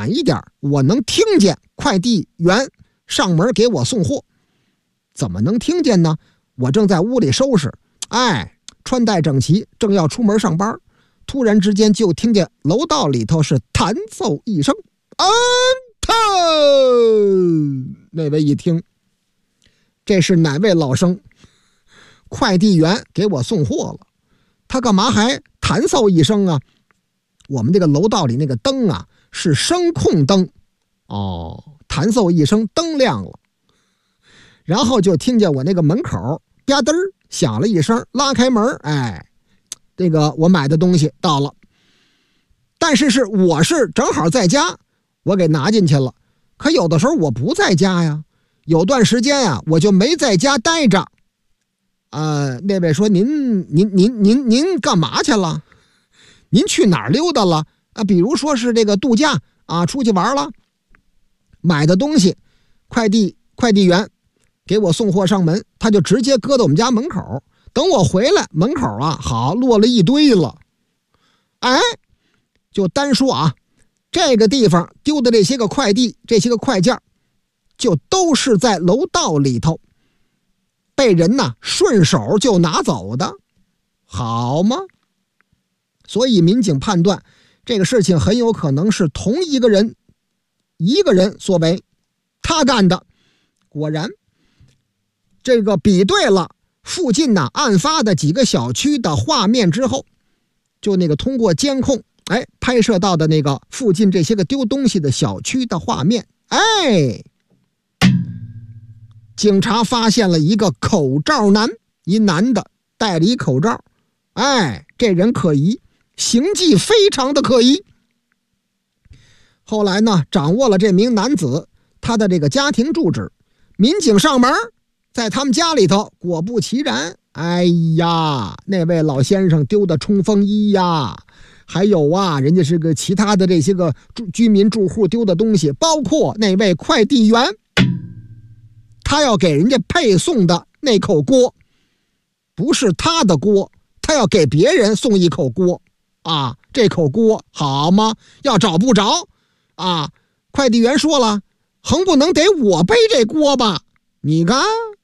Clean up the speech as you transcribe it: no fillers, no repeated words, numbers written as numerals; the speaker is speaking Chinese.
晚一点，我能听见快递员上门给我送货。怎么能听见呢？我正在屋里收拾，穿戴整齐，正要出门上班，突然之间就听见楼道里头是弹奏一声安特。那位一听，这是哪位老生？快递员给我送货了，他干嘛还弹奏一声啊？我们这个楼道里那个灯啊是声控灯，弹奏一声灯亮了，然后就听见我那个门口吧嘚响了一声，拉开门，这个我买的东西到了，但是我是正好在家，我给拿进去了。可有的时候我不在家呀，有段时间呀我就没在家待着。那位说您干嘛去了？您去哪儿溜达了啊？比如说是这个度假啊，出去玩了，买的东西，快递员给我送货上门，他就直接搁到我们家门口。等我回来，门口啊好落了一堆了。就单说啊，这个地方丢的这些个快递，这些个快件，就都是在楼道里头被人呢顺手就拿走的，好吗？所以民警判断这个事情很有可能是同一个人所为，他干的。果然这个比对了附近呢案发的几个小区的画面之后，就那个通过监控拍摄到的那个附近这些个丢东西的小区的画面，警察发现了一个口罩男，一男的戴了一口罩，这人可疑，行迹非常的可疑。后来呢，掌握了这名男子他的这个家庭住址，民警上门，在他们家里头，果不其然，那位老先生丢的冲锋衣呀，还有人家是个其他的这些个居民住户丢的东西，包括那位快递员他要给人家配送的那口锅不是他的锅，他要给别人送一口锅这口锅好吗？要找不着快递员说了，横不能得我背这锅吧？你看